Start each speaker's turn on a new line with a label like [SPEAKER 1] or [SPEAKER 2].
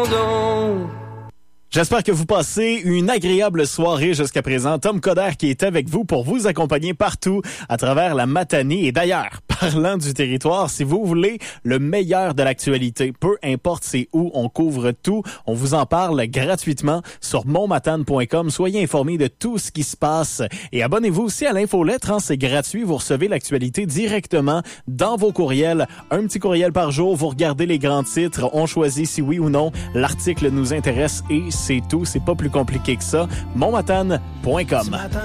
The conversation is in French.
[SPEAKER 1] J'espère que vous passez une agréable soirée jusqu'à présent. Tom Coderre qui est avec vous pour vous accompagner partout à travers la matinée. Et d'ailleurs, parlant du territoire, si vous voulez le meilleur de l'actualité, peu importe c'est où, on couvre tout. On vous en parle gratuitement sur montmatane.com. Soyez informés de tout ce qui se passe. Et abonnez-vous aussi à l'infolettre, c'est gratuit. Vous recevez l'actualité directement dans vos courriels. Un petit courriel par jour. Vous regardez les grands titres. On choisit si oui ou non l'article nous intéresse et c'est tout. C'est pas plus compliqué que ça. montmatane.com.